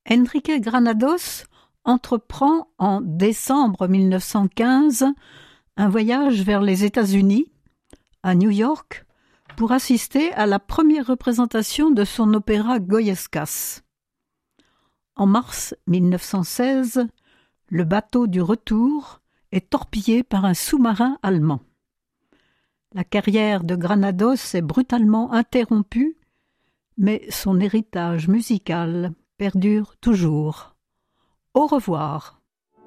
Enrique Granados entreprend en décembre 1915 un voyage vers les États-Unis, à New York, pour assister à la première représentation de son opéra Goyescas. En mars 1916, le bateau du retour est torpillé par un sous-marin allemand. La carrière de Granados est brutalement interrompue, mais son héritage musical perdure toujours. Au revoir.